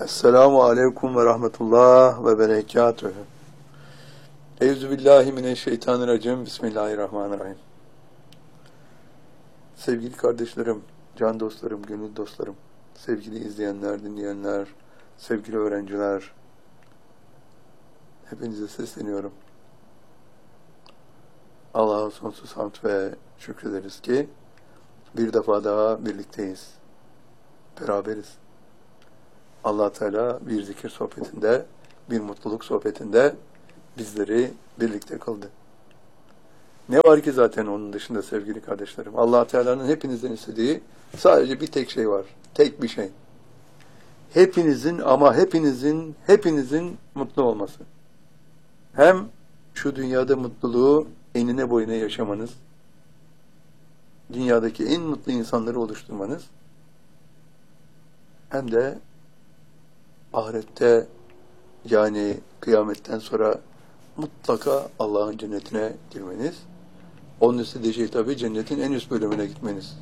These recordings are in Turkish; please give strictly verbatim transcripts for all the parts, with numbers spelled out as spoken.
Esselamu aleyküm ve rahmetullah ve berekatühü. Euzubillahimineşşeytanirracim. Bismillahirrahmanirrahim. Sevgili kardeşlerim, can dostlarım, gönül dostlarım, sevgili izleyenler, dinleyenler, sevgili öğrenciler, hepinize sesleniyorum. Allah'a sonsuz hamd ve şükrederiz ki bir defa daha birlikteyiz, beraberiz. Allah Teala bir zikir sohbetinde, bir mutluluk sohbetinde bizleri birlikte kıldı. Ne var ki zaten onun dışında sevgili kardeşlerim? Allah Teala'nın hepinizden istediği sadece bir tek şey var. Tek bir şey. Hepinizin ama hepinizin, hepinizin mutlu olması. Hem şu dünyada mutluluğu enine boyuna yaşamanız, dünyadaki en mutlu insanları oluşturmanız, hem de ahirette, yani kıyametten sonra mutlaka Allah'ın cennetine girmeniz. Onun istediği şey tabii cennetin en üst bölümüne gitmeniz.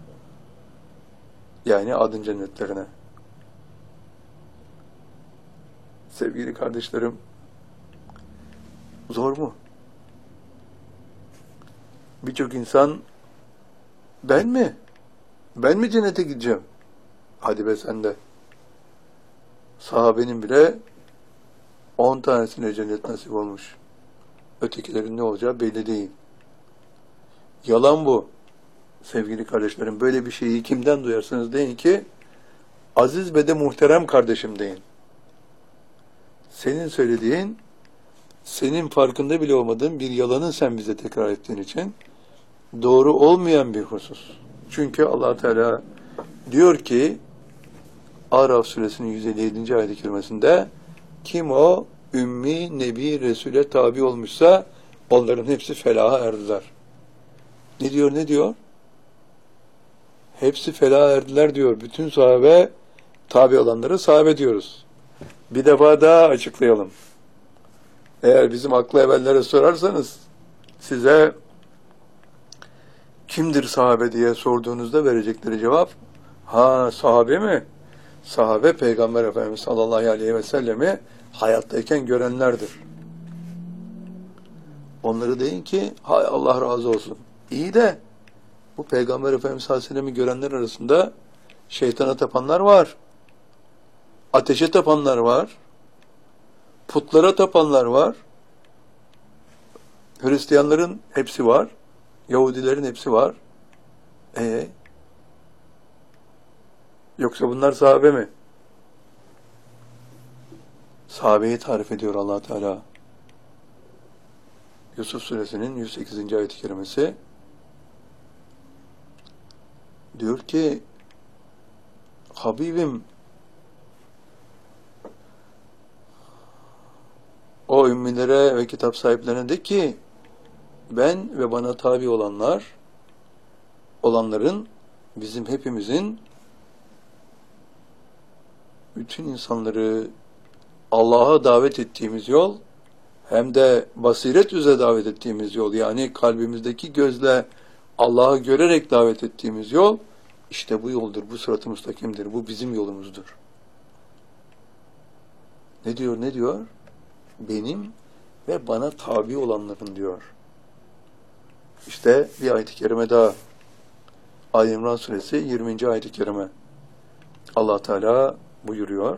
Yani adın cennetlerine. Sevgili kardeşlerim, zor mu? Birçok insan, ben mi? Ben mi cennete gideceğim? Hadi be sen de. Sahabenin bile on tanesine cennet nasip olmuş. Ötekilerin ne olacağı belli değil. Yalan bu. Sevgili kardeşlerim, böyle bir şeyi kimden duyarsanız deyin ki, aziz ve de muhterem kardeşim deyin. Senin söylediğin, senin farkında bile olmadığın bir yalanın sen bize tekrar ettiğin için doğru olmayan bir husus. Çünkü Allah Teala diyor ki, Araf suresinin yüz elli yedinci ayet-i kerimesinde, kim o ümmi, nebi, Resul'e tabi olmuşsa onların hepsi felaha erdiler. Ne diyor, ne diyor? Hepsi felaha erdiler diyor. Bütün sahabe, tabi olanları sahabe diyoruz. Bir defa daha açıklayalım. Eğer bizim aklı evvellere sorarsanız, size kimdir sahabe diye sorduğunuzda verecekleri cevap, ha sahabe mi? Sahabe, Peygamber Efendimiz sallallahu aleyhi ve sellemi hayattayken görenlerdir. Onları deyin ki, hay Allah razı olsun. İyi de, bu Peygamber Efendimiz sallallahu aleyhi ve sellem'i görenler arasında şeytana tapanlar var. Ateşe tapanlar var. Putlara tapanlar var. Hristiyanların hepsi var. Yahudilerin hepsi var. E Yoksa bunlar sahabe mi? Sahabeyi tarif ediyor Allah Teala. Yusuf suresinin yüz sekizinci ayet-i kerimesi diyor ki, Habibim, o ümmilere ve kitap sahiplerine de ki, ben ve bana tabi olanlar, olanların, bizim hepimizin, bütün insanları Allah'a davet ettiğimiz yol, hem de basiret üzere davet ettiğimiz yol, yani kalbimizdeki gözle Allah'ı görerek davet ettiğimiz yol, işte bu yoldur, bu sırat-ı müstakimdir, bu bizim yolumuzdur. Ne diyor, ne diyor? Benim ve bana tabi olanların diyor. İşte bir ayet-i kerime daha. Ali İmran suresi yirminci ayet-i kerime. Allah Teala buyuruyor.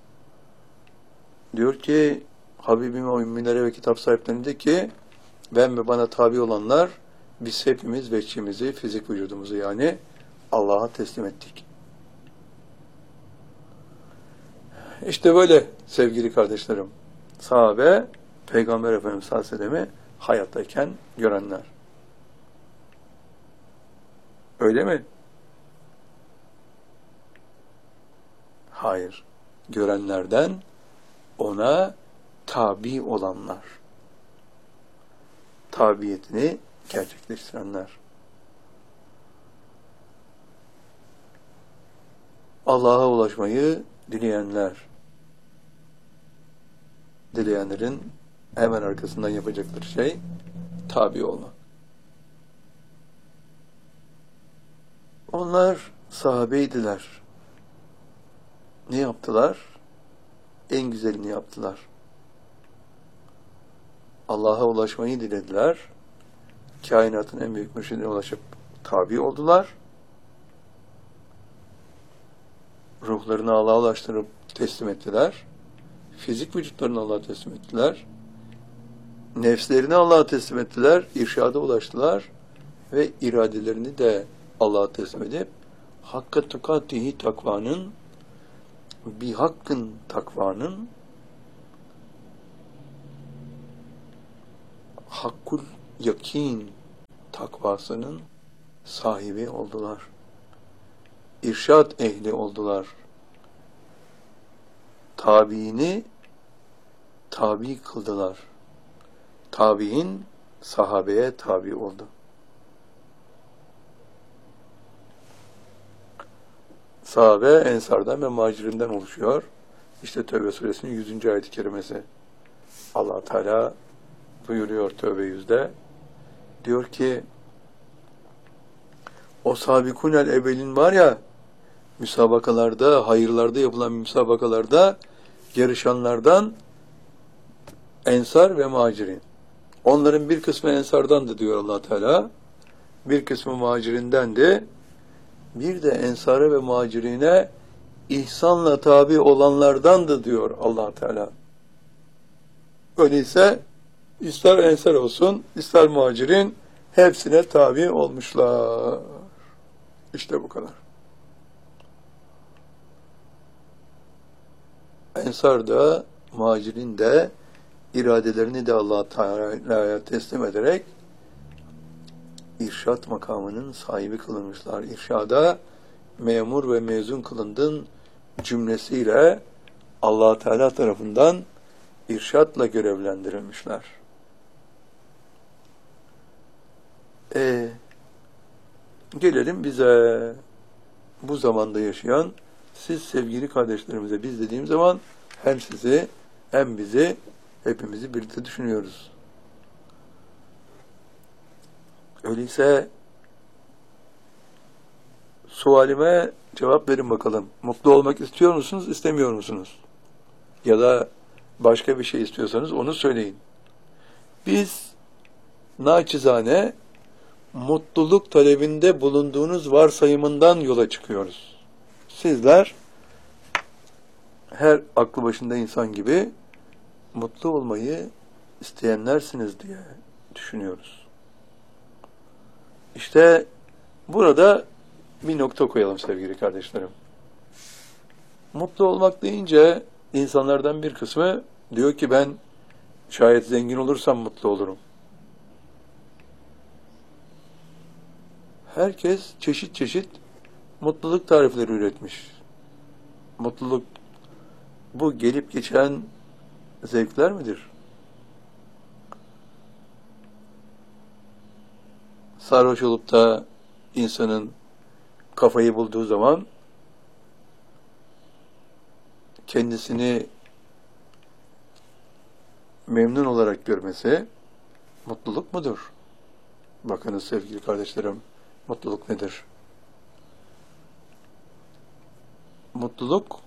Diyor ki, Habibime o ümmilere ve kitap sahiplerine de ki, ben ve bana tabi olanlar, biz hepimiz veçhimizi, fizik vücudumuzu yani Allah'a teslim ettik. İşte böyle sevgili kardeşlerim. Sahabe, Peygamber Efendimiz sallallahu aleyhi ve sellem'i hayattayken görenler. Öyle mi? Hayır. Görenlerden ona tabi olanlar. Tabiyetini gerçekleştirenler. Allah'a ulaşmayı dileyenler. Dileyenlerin hemen arkasından yapacakları şey tabi olmak. Onlar sahabeydiler. Ne yaptılar? en güzelini yaptılar. Allah'a ulaşmayı dilediler. Kainatın en büyük mürşidine ulaşıp tabi oldular. Ruhlarını Allah'a ulaştırıp teslim ettiler. Fizik vücutlarını Allah'a teslim ettiler. Nefslerini Allah'a teslim ettiler. İrşada ulaştılar. Ve iradelerini de Allah'a teslim edip hakka tukatihi takvanın bir hakkın takvanın hakkul yakin takvasının sahibi oldular. İrşad ehli oldular. Tabiini tabi kıldılar. Tabiin sahabeye tabi oldu. Sahabe, ensardan ve muhacirinden oluşuyor. İşte Tevbe suresinin yüzüncü ayet-i kerimesi. Allah Teala buyuruyor Tevbe yüzde. Diyor ki, o sabikunel evvelin var ya, müsabakalarda, hayırlarda yapılan müsabakalarda yarışanlardan ensar ve muhacirin. Onların bir kısmı ensardandı diyor Allah Teala. Bir kısmı muhacirindendi. Bir de ensara ve muhacirine ihsanla tabi olanlardandı diyor Allah Teala. Öyleyse ister ensar olsun, ister muhacirin hepsine tabi olmuşlar. İşte bu kadar. Ensar da, muhacirin de iradelerini de Allah Teala'ya teslim ederek irşat makamının sahibi kılınmışlar. İrşada memur ve mezun kılındın cümlesiyle Allah Teala tarafından irşatla görevlendirilmişler. E, gelelim bize, bu zamanda yaşayan siz sevgili kardeşlerimize. Biz dediğim zaman hem sizi hem bizi, hepimizi birlikte düşünüyoruz. Öyleyse sualime cevap verin bakalım. Mutlu olmak istiyor musunuz, istemiyor musunuz? Ya da başka bir şey istiyorsanız onu söyleyin. Biz naçizane mutluluk talebinde bulunduğunuz varsayımından yola çıkıyoruz. Sizler her aklı başında insan gibi mutlu olmayı isteyenlersiniz diye düşünüyoruz. İşte burada bir nokta koyalım sevgili kardeşlerim. Mutlu olmak deyince insanlardan bir kısmı diyor ki ben şayet zengin olursam mutlu olurum. Herkes çeşit çeşit mutluluk tarifleri üretmiş. Mutluluk bu gelip geçen zevkler midir? Sarhoş olup da insanın kafayı bulduğu zaman kendisini memnun olarak görmesi mutluluk mudur? Bakınız sevgili kardeşlerim, mutluluk nedir? Mutluluk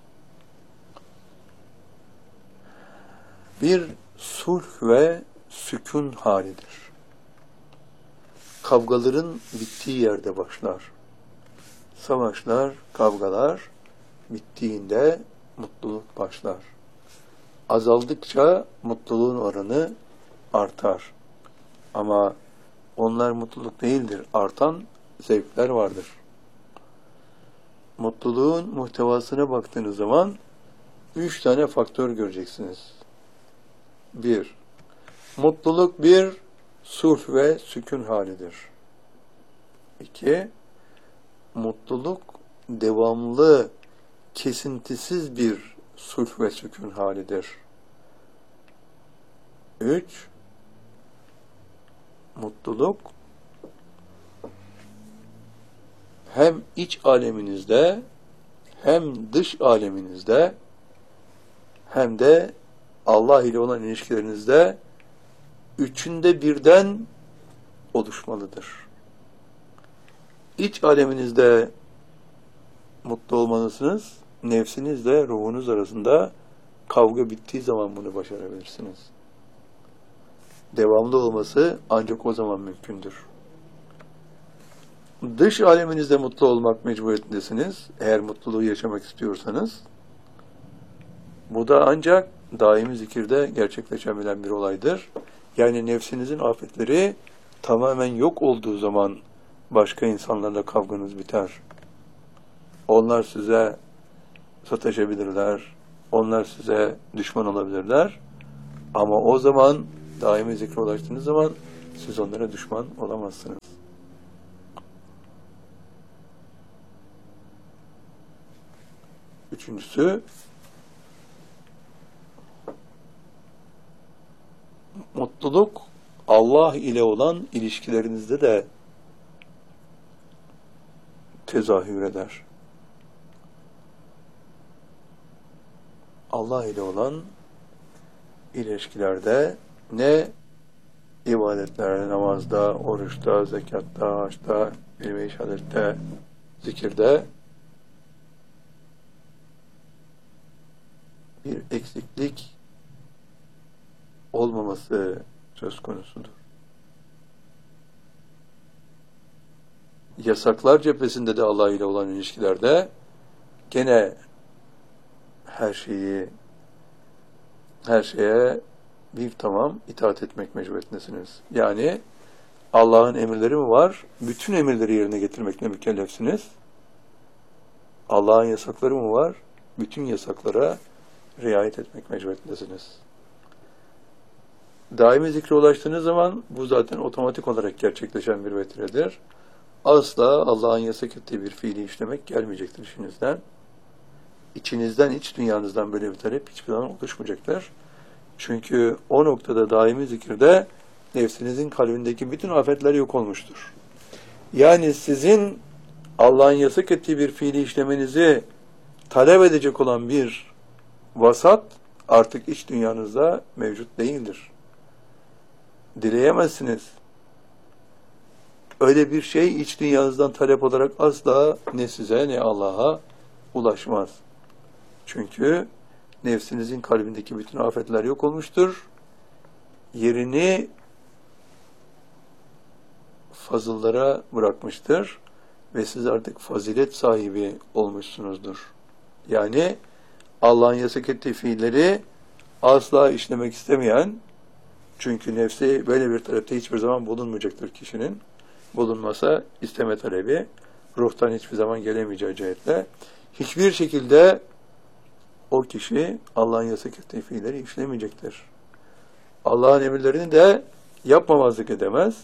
bir sulh ve sükun halidir. Kavgaların bittiği yerde başlar. Savaşlar, kavgalar bittiğinde mutluluk başlar. Azaldıkça mutluluğun oranı artar. Ama onlar mutluluk değildir. Artan zevkler vardır. Mutluluğun muhtevasına baktığınız zaman üç tane faktör göreceksiniz. Bir, mutluluk bir sulh ve sükun halidir. İki, mutluluk devamlı, kesintisiz bir sulh ve sükun halidir. Üç, mutluluk hem iç aleminizde hem dış aleminizde hem de Allah ile olan ilişkilerinizde üçünde birden oluşmalıdır. İç aleminizde mutlu olmalısınız, nefsinizle ruhunuz arasında kavga bittiği zaman bunu başarabilirsiniz. Devamlı olması ancak o zaman mümkündür. Dış aleminizde mutlu olmak mecburiyetindesiniz. Eğer mutluluğu yaşamak istiyorsanız. Bu da ancak daimi zikirde gerçekleşebilen bir olaydır. Yani nefsinizin afetleri tamamen yok olduğu zaman başka insanlarla kavganız biter. Onlar size sataşabilirler. Onlar size düşman olabilirler. Ama o zaman daimi zikre ulaştığınız zaman siz onlara düşman olamazsınız. Üçüncüsü, mutluluk Allah ile olan ilişkilerinizde de tezahür eder. Allah ile olan ilişkilerde ne ibadetlerde, namazda, oruçta, zekatta, haçta, ilmi şehadette, zikirde bir eksiklik olmaması söz konusudur. Yasaklar cephesinde de Allah ile olan ilişkilerde gene her şeyi her şeye bir tamam itaat etmek mecburiyetindesiniz. Yani Allah'ın emirleri mi var? Bütün emirleri yerine getirmekle mükellefsiniz. Allah'ın yasakları mı var? Bütün yasaklara riayet etmek mecburiyetindesiniz. Daimi zikre ulaştığınız zaman bu zaten otomatik olarak gerçekleşen bir vetiredir. Asla Allah'ın yasak ettiği bir fiili işlemek gelmeyecektir işinizden. İçinizden, iç dünyanızdan böyle bir talep hiçbir zaman oluşmayacaktır. Çünkü o noktada daimi zikirde nefsinizin kalbindeki bütün afetler yok olmuştur. Yani sizin Allah'ın yasak ettiği bir fiili işlemenizi talep edecek olan bir vasat artık iç dünyanızda mevcut değildir. Dileyemezsiniz. Öyle bir şey iç dünyanızdan talep olarak asla ne size ne Allah'a ulaşmaz. Çünkü nefsinizin kalbindeki bütün afetler yok olmuştur. Yerini fazıllara bırakmıştır ve siz artık fazilet sahibi olmuşsunuzdur. Yani Allah'ın yasak ettiği fiilleri asla işlemek istemeyen, çünkü nefsi böyle bir talepte hiçbir zaman bulunmayacaktır kişinin. Bulunmasa isteme talebi, ruhtan hiçbir zaman gelemeyeceği cihetle. Hiçbir şekilde o kişi Allah'ın yasak ettiği fiilleri işlemeyecektir. Allah'ın emirlerini de yapmamazlık edemez.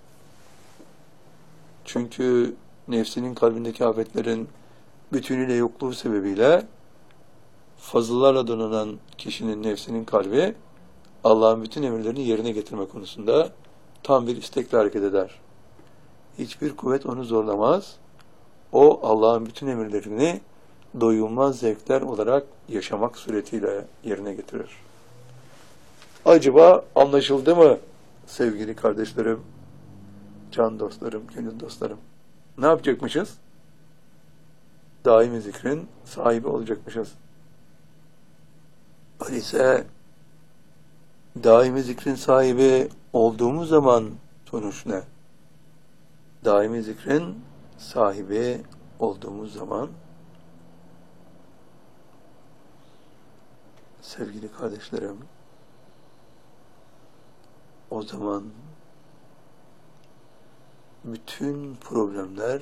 Çünkü nefsinin kalbindeki afetlerin bütünüyle yokluğu sebebiyle fazıllarla donanan kişinin nefsinin kalbi Allah'ın bütün emirlerini yerine getirme konusunda tam bir istekle hareket eder. Hiçbir kuvvet onu zorlamaz. O Allah'ın bütün emirlerini doyulmaz zevkler olarak yaşamak suretiyle yerine getirir. Acaba anlaşıldı mı sevgili kardeşlerim, can dostlarım, gönül dostlarım? Ne yapacakmışız? Daimi zikrin sahibi olacakmışız. Öyleyse daimi zikrin sahibi olduğumuz zaman sonuç ne? Daimi zikrin sahibi olduğumuz zaman sevgili kardeşlerim, o zaman bütün problemler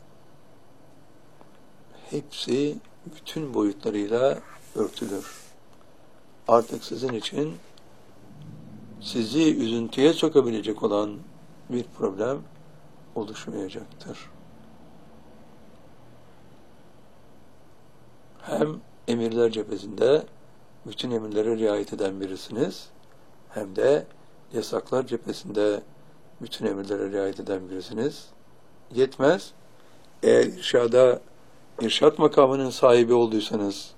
hepsi bütün boyutlarıyla örtülür. Artık sizin için sizi üzüntüye sokabilecek olan bir problem oluşmayacaktır. Hem emirler cephesinde bütün emirlere riayet eden birisiniz, hem de yasaklar cephesinde bütün emirlere riayet eden birisiniz. Yetmez. Eğer irşada, irşat makamının sahibi olduysanız,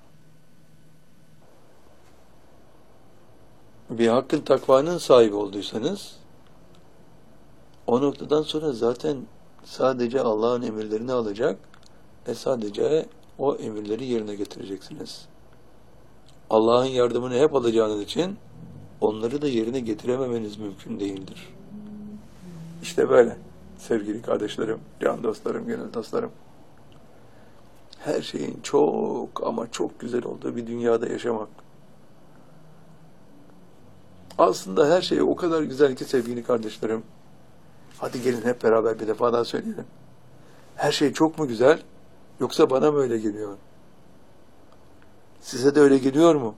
bir hakkın takvanın sahibi olduysanız, o noktadan sonra zaten sadece Allah'ın emirlerini alacak ve sadece o emirleri yerine getireceksiniz. Allah'ın yardımını hep alacağınız için onları da yerine getirememeniz mümkün değildir. İşte böyle sevgili kardeşlerim, can dostlarım, gönül dostlarım. Her şeyin çok ama çok güzel olduğu bir dünyada yaşamak. Aslında her şey o kadar güzel ki sevgili kardeşlerim. Hadi gelin hep beraber bir defa daha söyleyelim. Her şey çok mu güzel? Yoksa bana mı öyle geliyor? Size de öyle geliyor mu?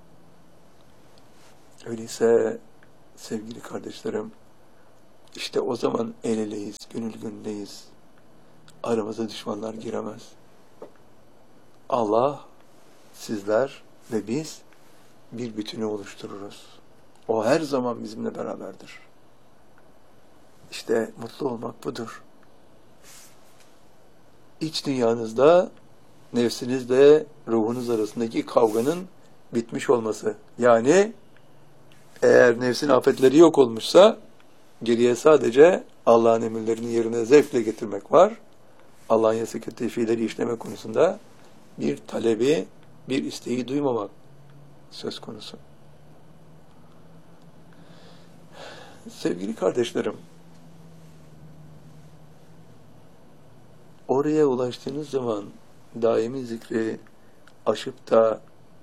Öyleyse sevgili kardeşlerim, işte o zaman el eleyiz, gönül gönüldeyiz. Aramıza düşmanlar giremez. Allah, sizler ve biz bir bütünü oluştururuz. O her zaman bizimle beraberdir. İşte mutlu olmak budur. İç dünyanızda nefsinizle ruhunuz arasındaki kavganın bitmiş olması. Yani eğer nefsin afetleri yok olmuşsa geriye sadece Allah'ın emirlerini yerine zevkle getirmek var. Allah'ın yasak ettiği fiilleri işleme konusunda bir talebi, bir isteği duymamak söz konusu. Sevgili kardeşlerim, oraya ulaştığınız zaman daimi zikri aşıp da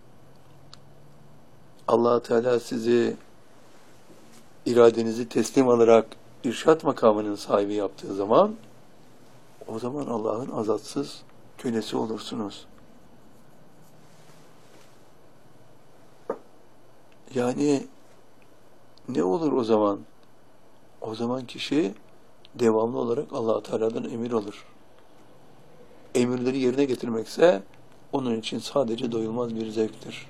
Allah Teala sizi iradenizi teslim alarak irşat makamının sahibi yaptığı zaman o zaman Allah'ın azatsız kölesi olursunuz. Yani ne olur o zaman? O zaman kişi devamlı olarak Allah Teala'dan emir alır. Emirleri yerine getirmekse onun için sadece doyulmaz bir zevktir.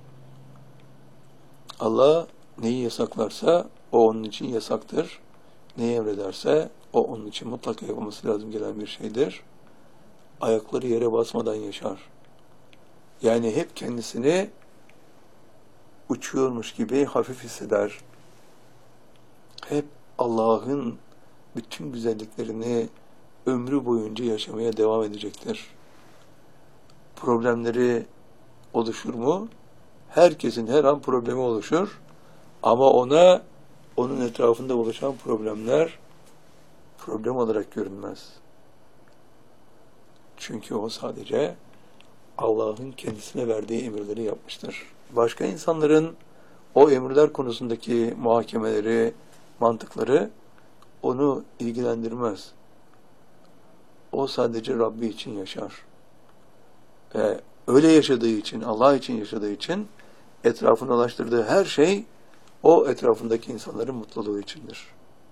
Allah neyi yasaklarsa o onun için yasaktır. Neyi emrederse o onun için mutlaka yapılması lazım gelen bir şeydir. Ayakları yere basmadan yaşar. Yani hep kendisini uçuyormuş gibi hafif hisseder. Hep Allah'ın bütün güzelliklerini ömrü boyunca yaşamaya devam edecektir. Problemleri oluşur mu? Herkesin her an problemi oluşur. Ama ona, onun etrafında oluşan problemler problem olarak görünmez. Çünkü o sadece Allah'ın kendisine verdiği emirleri yapmıştır. Başka insanların o emirler konusundaki muhakemeleri, mantıkları onu ilgilendirmez. O sadece Rabbi için yaşar. Ve öyle yaşadığı için, Allah için yaşadığı için etrafına ulaştırdığı her şey o etrafındaki insanların mutluluğu içindir.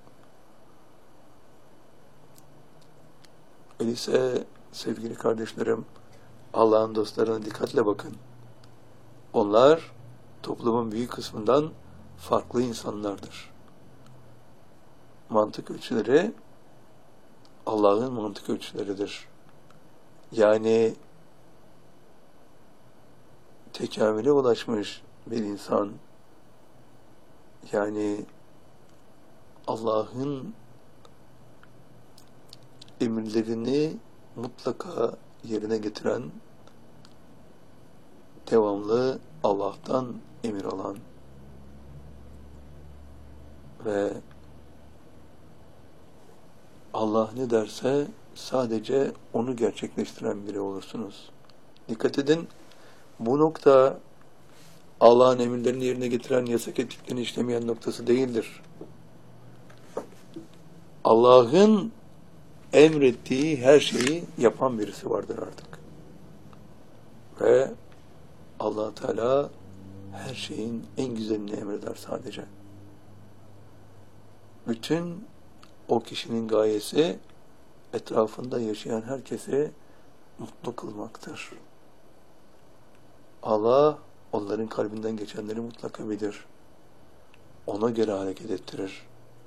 Öyleyse sevgili kardeşlerim, Allah'ın dostlarına dikkatle bakın. Onlar toplumun büyük kısmından farklı insanlardır. Mantık ölçüleri Allah'ın mantık ölçüleridir. Yani tekamüle ulaşmış bir insan, yani Allah'ın emirlerini mutlaka yerine getiren, devamlı Allah'tan emir alan ve Allah ne derse sadece onu gerçekleştiren biri olursunuz. Dikkat edin, bu nokta Allah'ın emirlerini yerine getiren, yasak ettiklerini işlemeyen noktası değildir. Allah'ın emrettiği her şeyi yapan birisi vardır artık. Ve Allah Teala her şeyin en güzelini emreder sadece. Bütün o kişinin gayesi etrafında yaşayan herkesi mutlu kılmaktır. Allah onların kalbinden geçenleri mutlaka bilir. Ona göre hareket ettirir.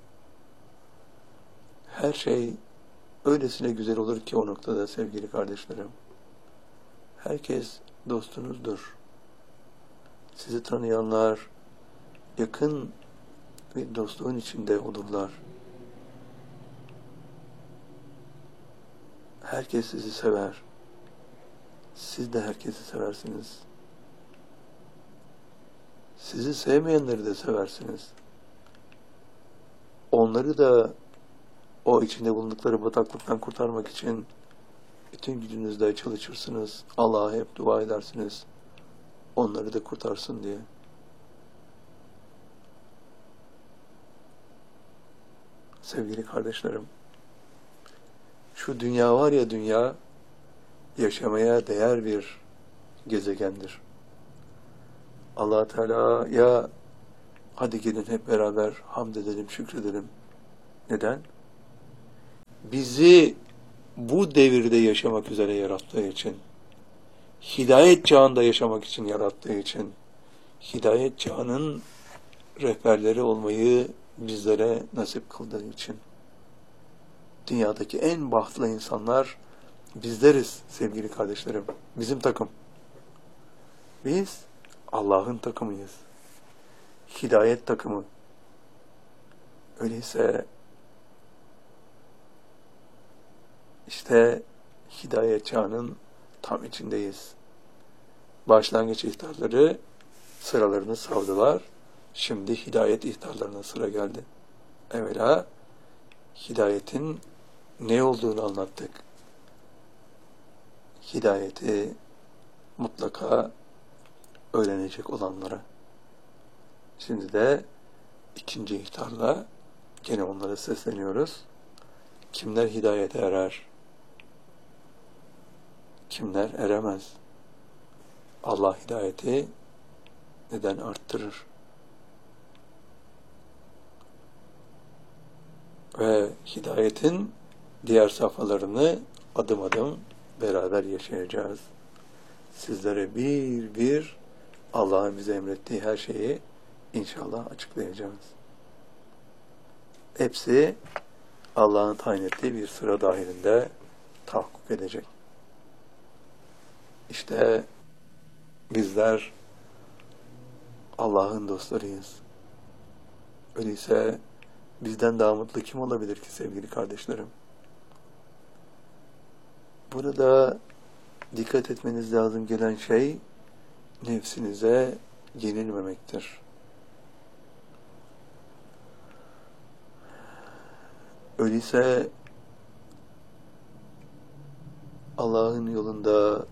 Her şey öylesine güzel olur ki o noktada sevgili kardeşlerim. Herkes dostunuzdur. Sizi tanıyanlar yakın bir dostluğun içinde olurlar. Herkes sizi sever. Siz de herkesi seversiniz. Sizi sevmeyenleri de seversiniz. Onları da o içinde bulundukları bataklıktan kurtarmak için bütün gücünüzle çalışırsınız. Allah'a hep dua edersiniz. Onları da kurtarsın diye. Sevgili kardeşlerim, şu dünya var ya, dünya yaşamaya değer bir gezegendir. Allah Teala'ya hadi gelin hep beraber hamd edelim, şükredelim. Neden? Bizi bu devirde yaşamak üzere yarattığı için, hidayet çağında yaşamak için yarattığı için, hidayet çağının rehberleri olmayı bizlere nasip kıldığı için, dünyadaki en bahtlı insanlar bizleriz sevgili kardeşlerim. Bizim takım. Biz Allah'ın takımıyız. Hidayet takımı. Öyleyse işte hidayet çağının tam içindeyiz. Başlangıç ihtarları sıralarını savdılar. Şimdi hidayet ihtarlarına sıra geldi. Evvela hidayetin ne olduğunu anlattık. Hidayeti mutlaka öğrenecek olanlara. Şimdi de ikinci ihtarla gene onlara sesleniyoruz. Kimler hidayete erer? Kimler eremez? Allah hidayeti neden arttırır? Ve hidayetin diğer safhalarını adım adım beraber yaşayacağız. Sizlere bir bir Allah'ın bize emrettiği her şeyi inşallah açıklayacağız. Hepsi Allah'ın tayin ettiği bir sıra dahilinde tahakkuk edecek. İşte bizler Allah'ın dostlarıyız. Öyleyse bizden daha mutlu kim olabilir ki sevgili kardeşlerim? Burada dikkat etmeniz lazım gelen şey nefsinize yenilmemektir. Öyleyse Allah'ın yolunda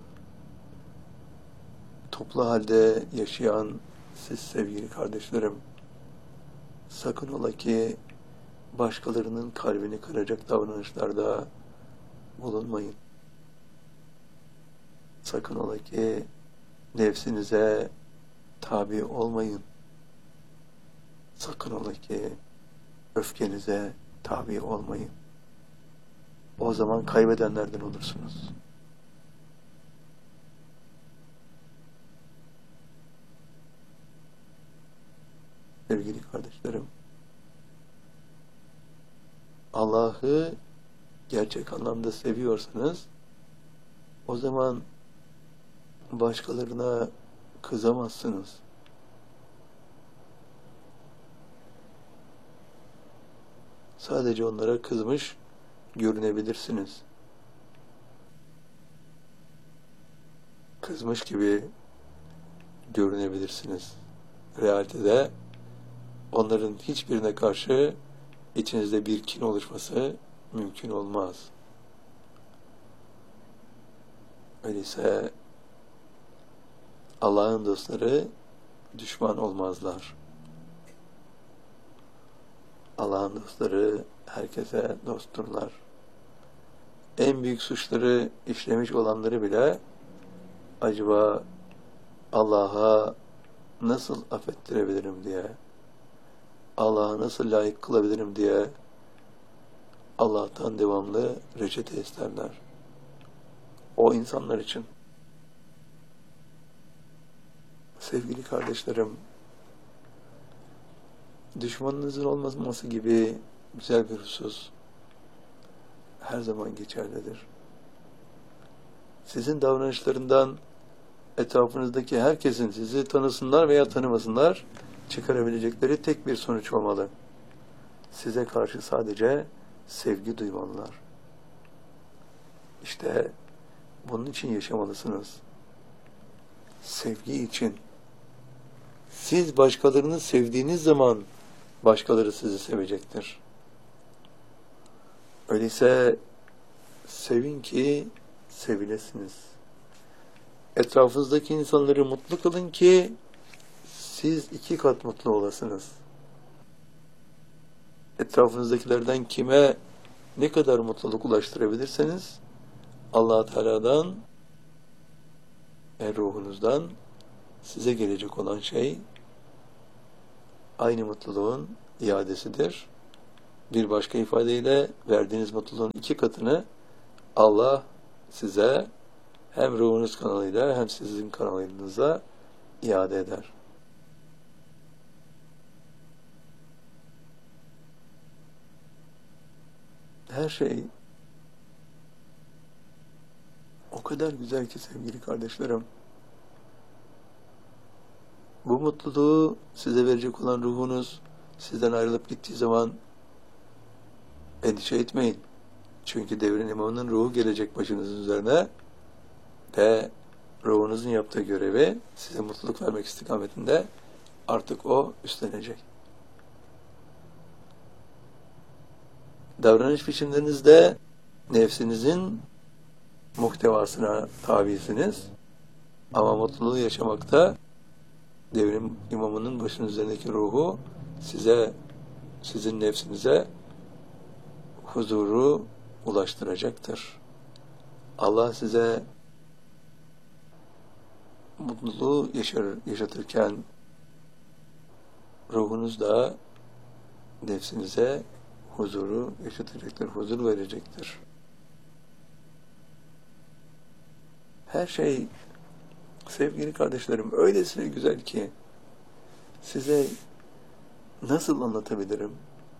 toplu halde yaşayan siz sevgili kardeşlerim, sakın ola ki başkalarının kalbini kıracak davranışlarda bulunmayın. Sakın ola ki nefsinize tabi olmayın. Sakın ola ki öfkenize tabi olmayın. O zaman kaybedenlerden olursunuz. Sevgili kardeşlerim, Allah'ı gerçek anlamda seviyorsanız o zaman başkalarına kızamazsınız. Sadece onlara kızmış görünebilirsiniz. Kızmış gibi görünebilirsiniz. Realitede onların hiçbirine karşı içinizde bir kin oluşması mümkün olmaz. Öyleyse Allah'ın dostları düşman olmazlar. Allah'ın dostları herkese dostturlar. En büyük suçları işlemiş olanları bile acaba Allah'a nasıl affettirebilirim diye, Allah'a nasıl layık kılabilirim diye Allah'tan devamlı reçete isterler. O insanlar için. Sevgili kardeşlerim, düşmanınızın olmaması gibi güzel bir husus her zaman geçerlidir. Sizin davranışlarından etrafınızdaki herkesin sizi tanısınlar veya tanımasınlar çıkarabilecekleri tek bir sonuç olmalı. Size karşı sadece sevgi duymalılar. İşte bunun için yaşamalısınız. Sevgi için. Siz başkalarını sevdiğiniz zaman başkaları sizi sevecektir. Öyleyse sevin ki sevilesiniz. Etrafınızdaki insanları mutlu kılın ki siz iki kat mutlu olasınız. Etrafınızdakilerden kime ne kadar mutluluk ulaştırabilirseniz Allah Teala'dan ve ruhunuzdan size gelecek olan şey aynı mutluluğun iadesidir. Bir başka ifadeyle verdiğiniz mutluluğun iki katını Allah size hem ruhunuz kanalıyla hem sizin kanalınıza iade eder. Her şey o kadar güzel ki sevgili kardeşlerim. Bu mutluluğu size verecek olan ruhunuz sizden ayrılıp gittiği zaman endişe etmeyin. Çünkü devrin imamının ruhu gelecek başınızın üzerine ve ruhunuzun yaptığı görevi size mutluluk vermek istikametinde artık o üstlenecek. Davranış biçimlerinizde nefsinizin muhtevasına tabisiniz. Ama mutluluğu yaşamakta devrim imamının başının üzerindeki ruhu size, sizin nefsinize huzuru ulaştıracaktır. Allah size mutluluğu yaşar, yaşatırken ruhunuz da nefsinize huzuru yaşatacaktır, huzur verecektir. Her şey sevgili kardeşlerim öylesine güzel ki size nasıl anlatabilirim?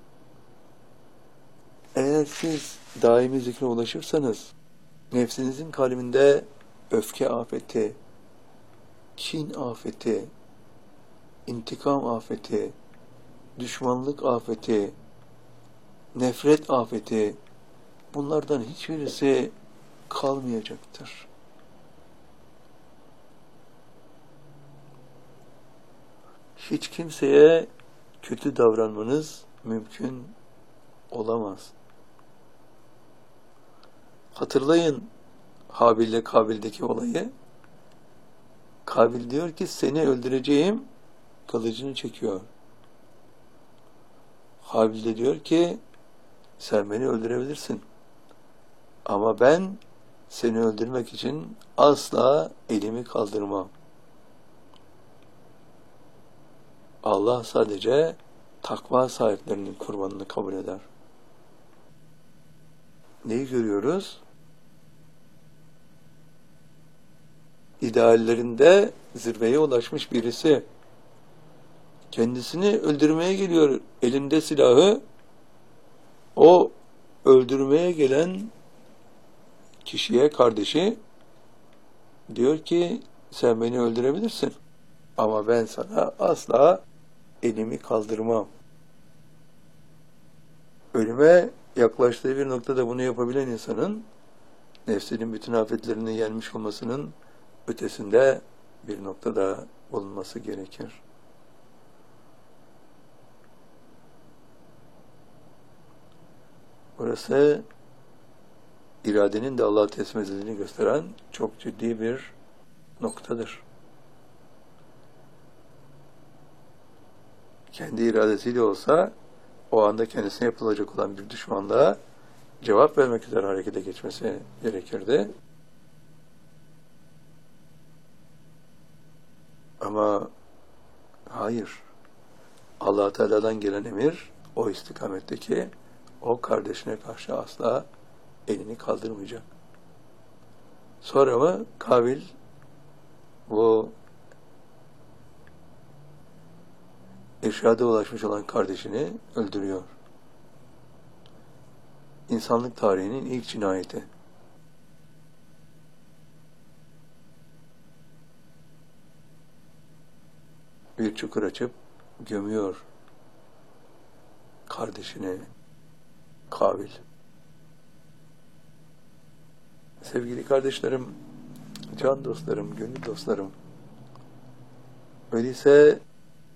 Eğer siz daimi zikre ulaşırsanız nefsinizin kalbinde öfke afeti, kin afeti, intikam afeti, düşmanlık afeti, nefret afeti, bunlardan hiçbirisi kalmayacaktır. Hiç kimseye kötü davranmanız mümkün olamaz. Hatırlayın Habil ile Kabil'deki olayı. Kabil diyor ki seni öldüreceğim, kılıcını çekiyor. Habil de diyor ki sen beni öldürebilirsin. Ama ben seni öldürmek için asla elimi kaldırmam. Allah sadece takva sahiplerinin kurbanını kabul eder. Neyi görüyoruz? İdeallerinde zirveye ulaşmış birisi kendisini öldürmeye geliyor, elinde silahı. O öldürmeye gelen kişiye, kardeşi diyor ki sen beni öldürebilirsin ama ben sana asla elimi kaldırmam. Ölüme yaklaştığı bir noktada bunu yapabilen insanın nefsinin bütün afetlerini yenmiş olmasının ötesinde bir noktada bulunması gerekir. Burası iradenin de Allah'a teslim edildiğini gösteren çok ciddi bir noktadır. Kendi iradesiyle olsa o anda kendisine yapılacak olan bir düşmanlığa cevap vermek üzere harekete geçmesi gerekirdi. Ama hayır. Allah Teala'dan gelen emir o istikametteki o kardeşine karşı asla elini kaldırmayacak. Sonra mı Kabil bu irşada ulaşmış olan kardeşini öldürüyor. İnsanlık tarihinin ilk cinayeti. Bir çukur açıp gömüyor kardeşini Kabil. Sevgili kardeşlerim, can dostlarım, gönül dostlarım, öyleyse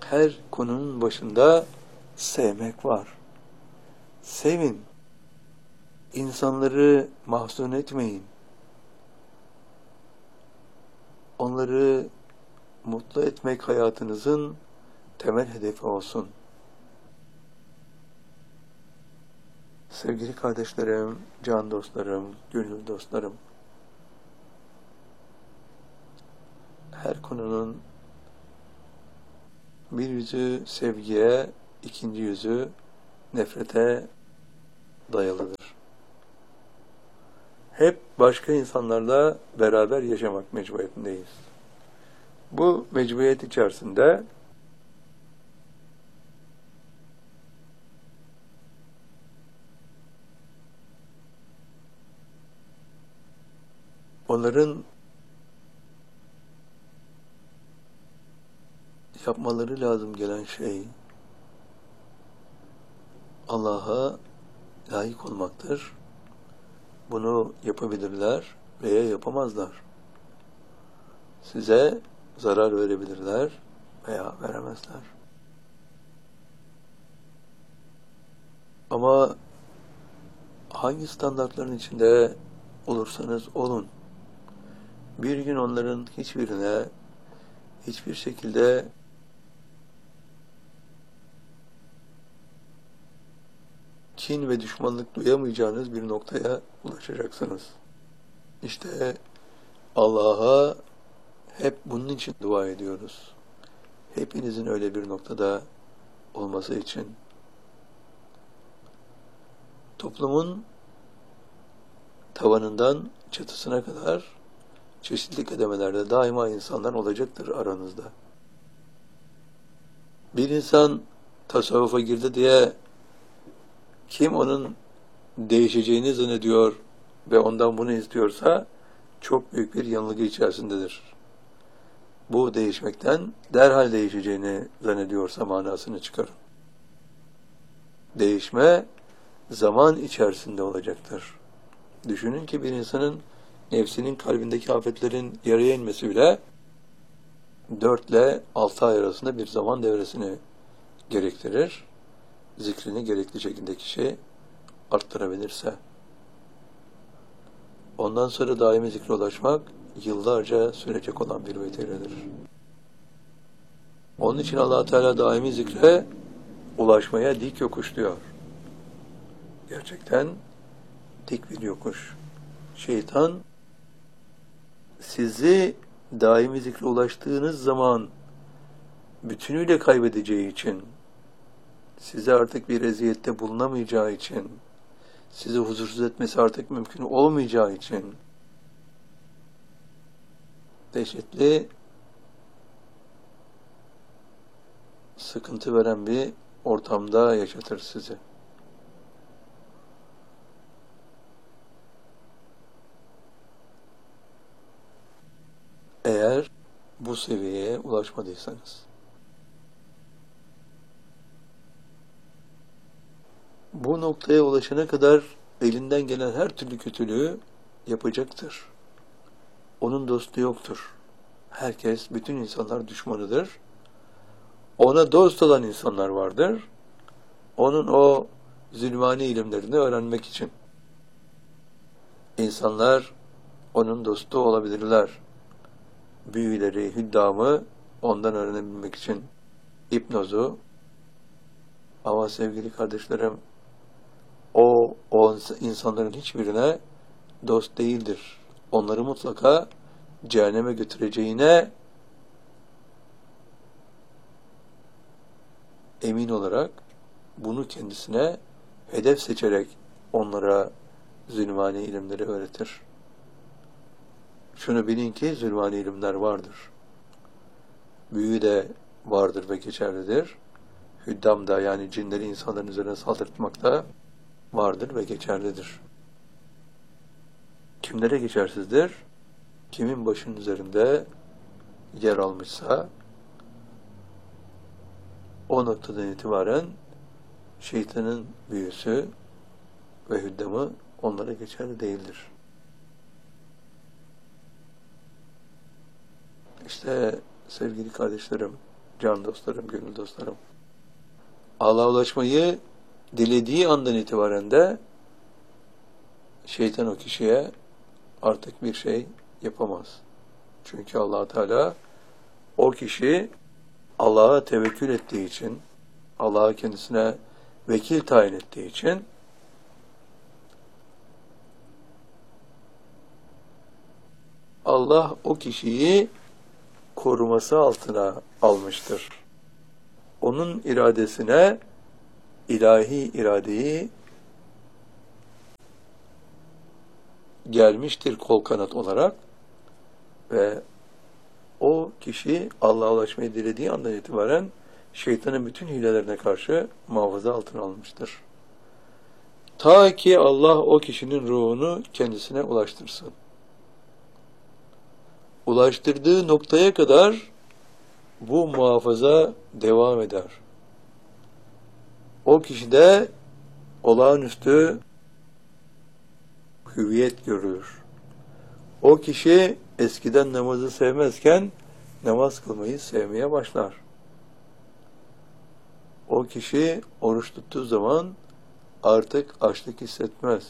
Her konunun başında sevmek var. Sevin. İnsanları mahzun etmeyin. Onları mutlu etmek hayatınızın temel hedefi olsun. Sevgili kardeşlerim, can dostlarım, gönül dostlarım, her konunun bir yüzü sevgiye, ikinci yüzü nefrete dayalıdır. Hep başka insanlarla beraber yaşamak mecburiyetindeyiz. Bu mecburiyet içerisinde onların yapmaları lazım gelen şey Allah'a layık olmaktır. Bunu yapabilirler veya yapamazlar. Size zarar verebilirler veya veremezler. Ama hangi standartların içinde olursanız olun, bir gün onların hiçbirine hiçbir şekilde kin ve düşmanlık duyamayacağınız bir noktaya ulaşacaksınız. İşte Allah'a hep bunun için dua ediyoruz. Hepinizin öyle bir noktada olması için. Toplumun tavanından çatısına kadar çeşitli kademelerde daima insanlar olacaktır aranızda. Bir insan tasavvufa girdi diye kim onun değişeceğini zannediyor ve ondan bunu istiyorsa çok büyük bir yanılgı içerisindedir. Bu değişmekten derhal değişeceğini zannediyorsa manasını çıkarın. Değişme zaman içerisinde olacaktır. Düşünün ki bir insanın nefsinin kalbindeki afetlerin yarıya inmesi bile dört ile altı ay arasında bir zaman devresini gerektirir. Zikrini gerekli şekilde kişi arttırabilirse. Ondan sonra daimi zikre ulaşmak yıllarca sürecek olan bir vetiredir. Onun için Allah Teala daimi zikre ulaşmaya dik yokuş diyor. Gerçekten dik bir yokuş. Şeytan sizi daimi zikre ulaştığınız zaman bütünüyle kaybedeceği için, size artık bir eziyette bulunamayacağı için, sizi huzursuz etmesi artık mümkün olmayacağı için dehşetli, sıkıntı veren bir ortamda yaşatır sizi. Eğer bu seviyeye ulaşmadıysanız. Bu noktaya ulaşana kadar elinden gelen her türlü kötülüğü yapacaktır. Onun dostu yoktur. Herkes, bütün insanlar düşmanıdır. Ona dost olan insanlar vardır. Onun o zulmani ilimlerini öğrenmek için. İnsanlar onun dostu olabilirler. Büyüleri, hüddamı ondan öğrenebilmek için hipnozu. Ama sevgili kardeşlerim, o, o insanların hiçbirine dost değildir. Onları mutlaka cehenneme götüreceğine emin olarak bunu kendisine hedef seçerek onlara zulmani ilimleri öğretir. Şunu bilin ki zulmani ilimler vardır. Büyü de vardır ve geçerlidir. Hüddam da, yani cinleri insanların üzerine saldırtmak da vardır ve geçerlidir. Kimlere geçersizdir? Kimin başının üzerinde yer almışsa o noktadan itibaren şeytanın büyüsü ve hüddamı onlara geçerli değildir. İşte sevgili kardeşlerim, can dostlarım, gönül dostlarım. Allah'a ulaşmayı dilediği andan itibaren de şeytan o kişiye artık bir şey yapamaz. Çünkü Allah Teala o kişi Allah'a tevekkül ettiği için, Allah'a kendisine vekil tayin ettiği için Allah o kişiyi koruması altına almıştır. Onun iradesine ilahi iradeyi gelmiştir kol kanat olarak ve o kişi Allah'a ulaşmayı dilediği andan itibaren şeytanın bütün hilelerine karşı muhafaza altına almıştır. Ta ki Allah o kişinin ruhunu kendisine ulaştırsın. Ulaştırdığı noktaya kadar bu muhafaza devam eder. O kişide olağanüstü hüviyet görülür. O kişi eskiden namazı sevmezken namaz kılmayı sevmeye başlar. O kişi oruç tuttuğu zaman artık açlık hissetmez.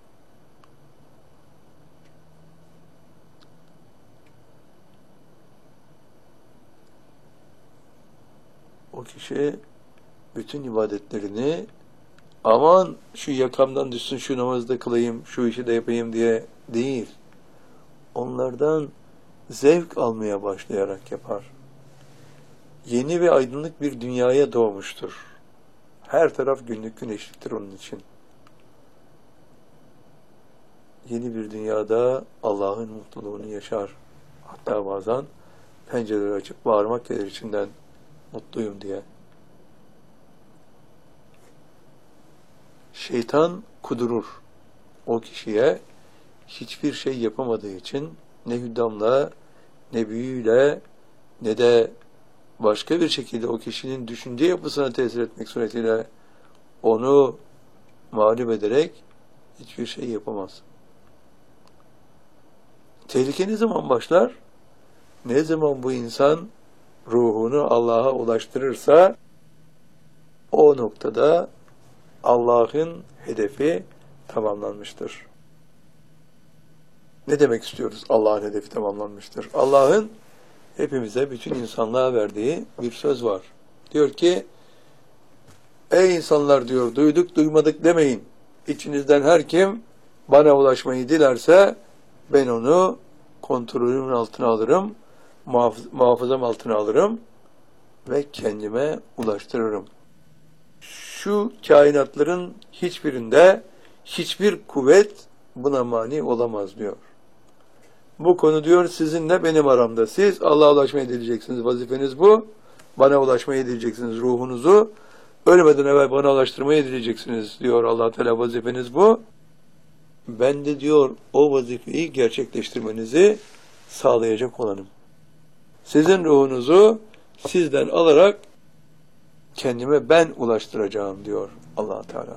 O kişi bütün ibadetlerini aman şu yakamdan düşsün, şu namazı da kılayım, şu işi de yapayım diye değil. Onlardan zevk almaya başlayarak yapar. Yeni ve aydınlık bir dünyaya doğmuştur. Her taraf günlük güneşliktir onun için. Yeni bir dünyada Allah'ın mutluluğunu yaşar. Hatta bazen pencereleri açıp bağırmak gelir içinden, mutluyum diye. Şeytan kudurur. O kişiye hiçbir şey yapamadığı için ne hüddamla, ne büyüyle, ne de başka bir şekilde o kişinin düşünce yapısına tesir etmek suretiyle onu mağlup ederek hiçbir şey yapamaz. Tehlike ne zaman başlar? Ne zaman bu insan ruhunu Allah'a ulaştırırsa o noktada Allah'ın hedefi tamamlanmıştır. Ne demek istiyoruz? Allah'ın hedefi tamamlanmıştır. Allah'ın hepimize, bütün insanlığa verdiği bir söz var. Diyor ki, ey insanlar diyor, duyduk duymadık demeyin. İçinizden her kim bana ulaşmayı dilerse ben onu kontrolümün altına alırım, muhaf- muhafazam altına alırım ve kendime ulaştırırım. Şu kainatların hiçbirinde hiçbir kuvvet buna mani olamaz diyor. Bu konu diyor sizinle benim aramda. Siz Allah'a ulaşmayı dileyeceksiniz. Vazifeniz bu. Bana ulaşmayı dileyeceksiniz. Ruhunuzu ölmeden evvel bana ulaştırmayı dileyeceksiniz diyor Allah Teala. Vazifeniz bu. Ben de diyor o vazifeyi gerçekleştirmenizi sağlayacak olanım. Sizin ruhunuzu sizden alarak kendime ben ulaştıracağım diyor Allah Teala.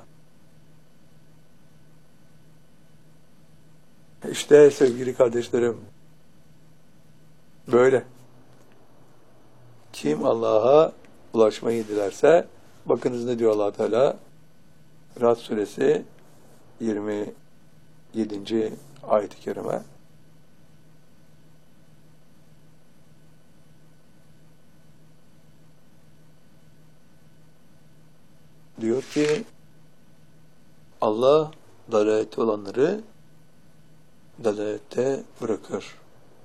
İşte sevgili kardeşlerim, böyle. Kim Allah'a ulaşmayı dilerse, bakınız ne diyor Allah Teala? Rad suresi yirmi yedinci ayet-i kerime. Diyor ki, Allah dalalette olanları dalalette bırakır.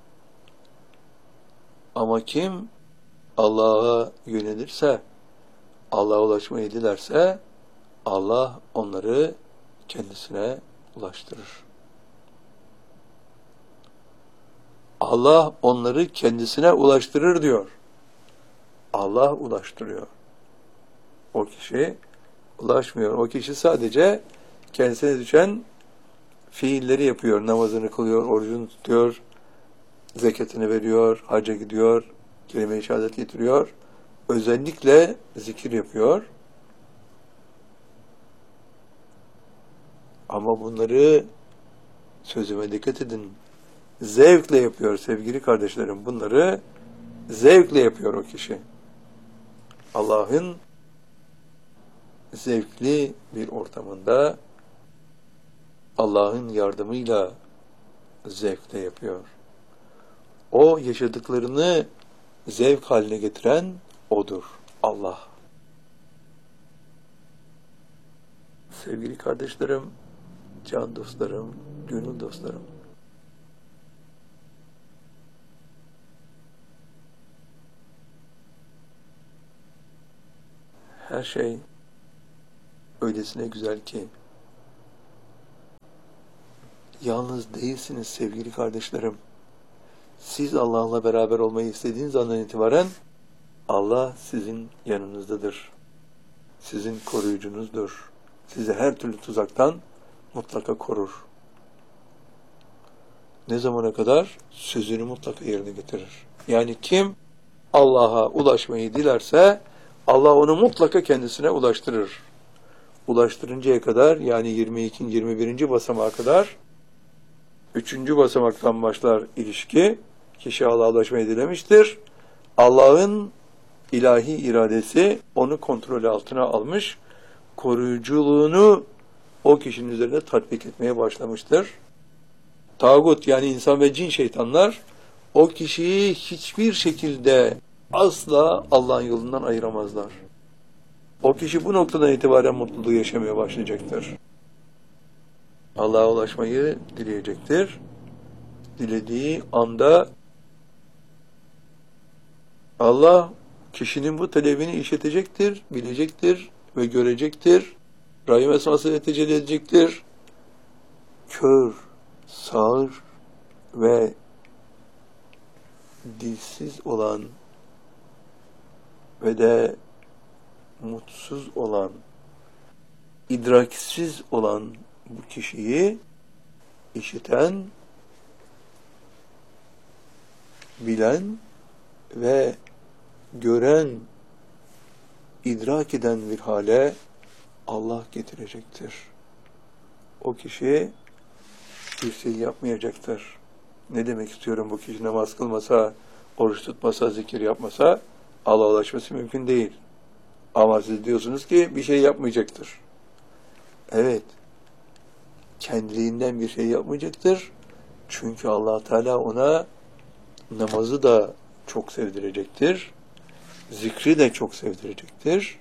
Ama kim Allah'a yönelirse, Allah'a ulaşmayı dilerse, Allah onları kendisine ulaştırır. Allah onları kendisine ulaştırır diyor. Allah ulaştırıyor. O kişi ulaşmıyor. O kişi sadece kendisine düşen fiilleri yapıyor. Namazını kılıyor, orucunu tutuyor, zekatını veriyor, hacca gidiyor, kelime-i şehadet getiriyor. Özellikle zikir yapıyor. Ama bunları, sözüme dikkat edin, zevkle yapıyor sevgili kardeşlerim. Bunları zevkle yapıyor o kişi. Allah'ın zevkli bir ortamında Allah'ın yardımıyla zevkle yapıyor. O yaşadıklarını zevk haline getiren O'dur. Allah. Sevgili kardeşlerim, can dostlarım, gönül dostlarım. Her şey öylesine güzel ki yalnız değilsiniz sevgili kardeşlerim. Siz Allah'la beraber olmayı istediğiniz andan itibaren Allah sizin yanınızdadır. Sizin koruyucunuzdur. Sizi her türlü tuzaktan mutlaka korur. Ne zamana kadar? Sözünü mutlaka yerine getirir. Yani kim Allah'a ulaşmayı dilerse Allah onu mutlaka kendisine ulaştırır. Ulaştırıncaya kadar, yani yirmi iki. yirmi birinci basamağa kadar, üçüncü basamaktan başlar ilişki. Kişi Allah'a ulaşmayı dilemiştir. Allah'ın ilahi iradesi onu kontrol altına almış, koruyuculuğunu o kişinin üzerine tatbik etmeye başlamıştır. Tağut, yani insan ve cin şeytanlar o kişiyi hiçbir şekilde asla Allah'ın yolundan ayıramazlar. O kişi bu noktadan itibaren mutluluğu yaşamaya başlayacaktır. Allah'a ulaşmayı dileyecektir. Dilediği anda Allah kişinin bu talebini işletecektir, bilecektir ve görecektir. Rahim esmasıyla tecelli edecektir. Kör, sağır ve dilsiz olan ve de mutsuz olan, idraksiz olan bu kişiyi işiten, bilen ve gören, idrak eden bir hale Allah getirecektir. O kişi bir şey yapmayacaktır. Ne demek istiyorum? Bu kişi namaz kılmasa, oruç tutmasa, zikir yapmasa Allah'a ulaşması mümkün değil. Ama siz diyorsunuz ki bir şey yapmayacaktır. Evet, kendiliğinden bir şey yapmayacaktır. Çünkü Allah Teala ona namazı da çok sevdirecektir. Zikri de çok sevdirecektir.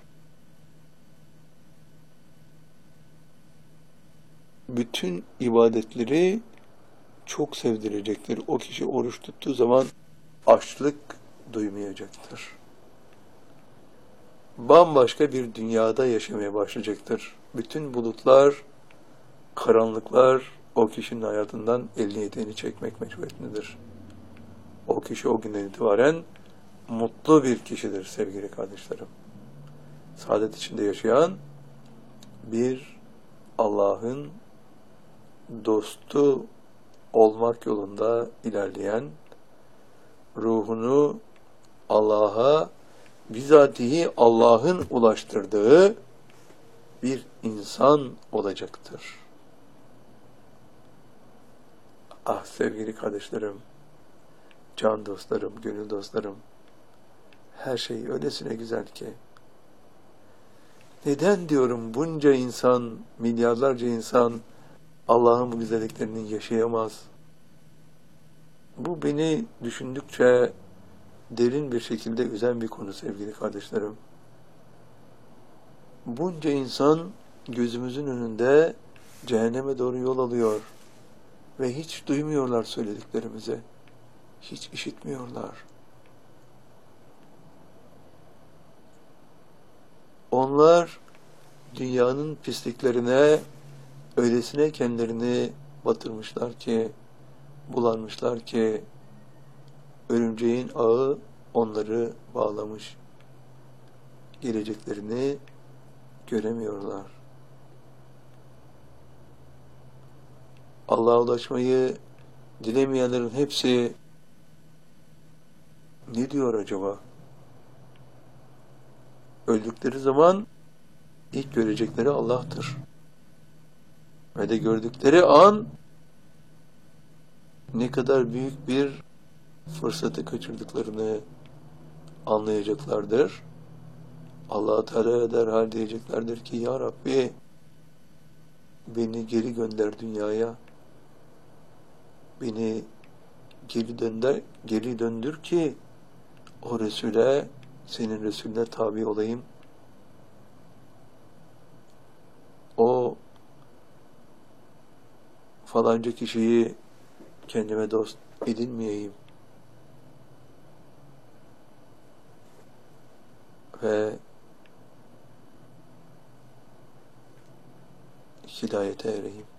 Bütün ibadetleri çok sevdirecektir. O kişi oruç tuttuğu zaman açlık duymayacaktır. Bambaşka bir dünyada yaşamaya başlayacaktır. Bütün bulutlar, karanlıklar o kişinin hayatından elini eteğini çekmek mecburiyetindedir. O kişi o günden itibaren mutlu bir kişidir sevgili kardeşlerim. Saadet içinde yaşayan bir Allah'ın dostu olmak yolunda ilerleyen, ruhunu Allah'a bizatihi Allah'ın ulaştırdığı bir insan olacaktır. Ah sevgili kardeşlerim, can dostlarım, gönül dostlarım, her şey öylesine güzel ki. Neden diyorum bunca insan, milyarlarca insan Allah'ın bu güzelliklerini yaşayamaz? Bu beni düşündükçe derin bir şekilde üzen bir konu sevgili kardeşlerim. Bunca insan gözümüzün önünde cehenneme doğru yol alıyor ve hiç duymuyorlar söylediklerimizi. Hiç işitmiyorlar. Onlar dünyanın pisliklerine öylesine kendilerini batırmışlar ki, bulanmışlar ki, örümceğin ağı onları bağlamış. Geleceklerini göremiyorlar. Allah'a ulaşmayı dilemeyenlerin hepsi ne diyor acaba? Öldükleri zaman ilk görecekleri Allah'tır. Ve de gördükleri an ne kadar büyük bir fırsatı kaçırdıklarını anlayacaklardır. Allah Teala derhal diyeceklerdir ki ya Rabbi beni geri gönder dünyaya. Beni geri dönder, geri döndür ki o Resul'e, senin Resulüne tabi olayım. O falanca kişiyi kendime dost edinmeyeyim. Ve hidayete ereyim.